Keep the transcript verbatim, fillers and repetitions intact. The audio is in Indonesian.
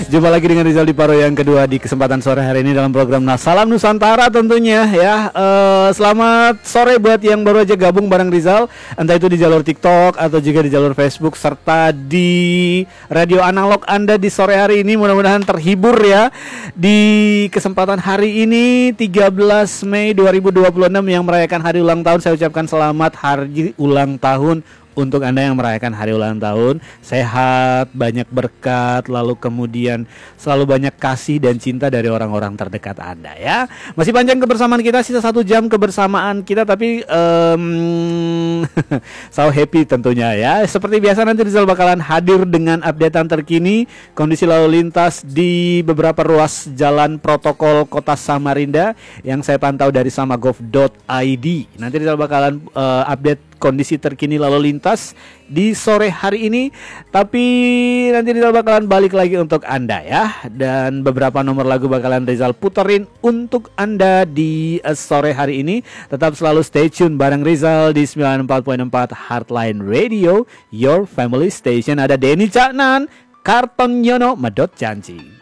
Jumpa lagi dengan Rizal di Paro yang kedua di kesempatan sore hari ini dalam program Nah Salam Nusantara tentunya ya. uh, Selamat sore buat yang baru aja gabung bareng Rizal, entah itu di jalur TikTok atau juga di jalur Facebook serta di radio analog Anda di sore hari ini. Mudah-mudahan terhibur ya di kesempatan hari ini tiga belas Mei dua ribu dua puluh enam yang merayakan hari ulang tahun. Saya ucapkan selamat hari ulang tahun untuk Anda yang merayakan hari ulang tahun. Sehat, banyak berkat, lalu kemudian selalu banyak kasih dan cinta dari orang-orang terdekat Anda ya. Masih panjang kebersamaan kita, sisa satu jam kebersamaan kita, tapi um, so happy tentunya ya. Seperti biasa nanti Rizal bakalan hadir dengan updatean terkini kondisi lalu lintas di beberapa ruas jalan protokol Kota Samarinda yang saya pantau dari samagov dot i d. Nanti Rizal bakalan uh, update kondisi terkini lalu lintas di sore hari ini. Tapi nanti Rizal bakalan balik lagi untuk Anda ya. Dan beberapa nomor lagu bakalan Rizal puterin untuk Anda di uh, sore hari ini. Tetap selalu stay tune bareng Rizal di sembilan puluh empat koma empat Heartline Radio, Your Family Station. Ada Denny Caknan, Karton Yono, Medot Janji.